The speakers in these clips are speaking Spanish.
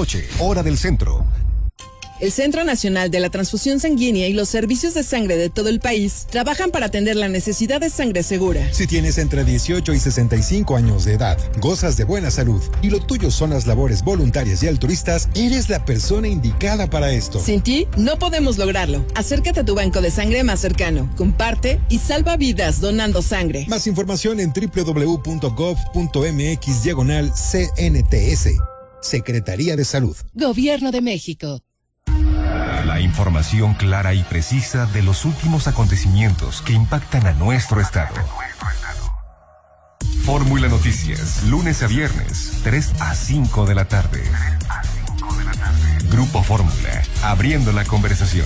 noche, hora del centro. El Centro Nacional de la Transfusión Sanguínea y los servicios de sangre de todo el país trabajan para atender la necesidad de sangre segura. Si tienes entre 18 y 65 años de edad, gozas de buena salud y lo tuyo son las labores voluntarias y altruistas, eres la persona indicada para esto. Sin ti, no podemos lograrlo. Acércate a tu banco de sangre más cercano, comparte y salva vidas donando sangre. Más información en www.gov.mx/CNTS. Secretaría de Salud. Gobierno de México. La información clara y precisa de los últimos acontecimientos que impactan a nuestro estado. Fórmula Noticias, lunes a viernes, 3 a 5 de la tarde. Grupo Fórmula, abriendo la conversación.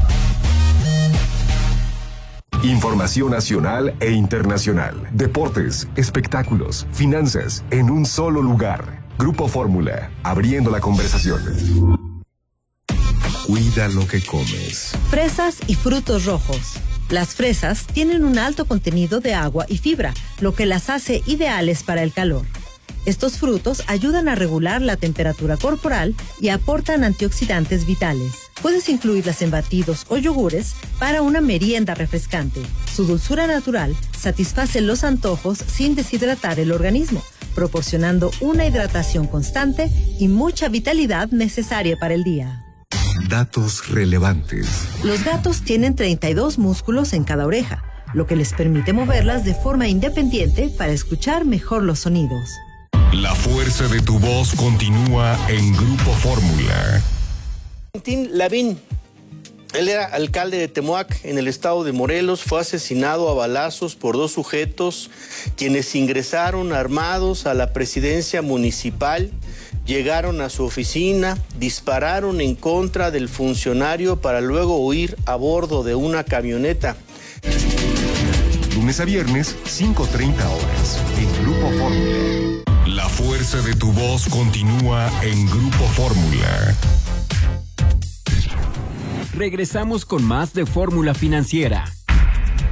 Información nacional e internacional. Deportes, espectáculos, finanzas, en un solo lugar. Grupo Fórmula, abriendo la conversación. Cuida lo que comes. Fresas y frutos rojos. Las fresas tienen un alto contenido de agua y fibra, lo que las hace ideales para el calor. Estos frutos ayudan a regular la temperatura corporal y aportan antioxidantes vitales. Puedes incluirlas en batidos o yogures para una merienda refrescante. Su dulzura natural satisface los antojos sin deshidratar el organismo, proporcionando una hidratación constante y mucha vitalidad necesaria para el día. Datos relevantes. Los gatos tienen 32 músculos en cada oreja, lo que les permite moverlas de forma independiente para escuchar mejor los sonidos. La fuerza de tu voz continúa en Grupo Fórmula. Valentín Lavín, él era alcalde de Temoac, en el estado de Morelos, fue asesinado a balazos por dos sujetos quienes ingresaron armados a la presidencia municipal. Llegaron a su oficina, dispararon en contra del funcionario para luego huir a bordo de una camioneta. Lunes a viernes, 5:30 horas, en Grupo Fórmula. La fuerza de tu voz continúa en Grupo Fórmula. Regresamos con más de Fórmula Financiera.